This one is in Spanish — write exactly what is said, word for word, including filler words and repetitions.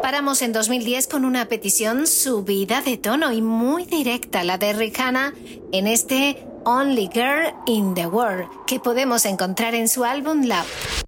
Paramos en dos mil diez con una petición subida de tono y muy directa, la de Rihanna, en este Only Girl in the World, que podemos encontrar en su álbum Love.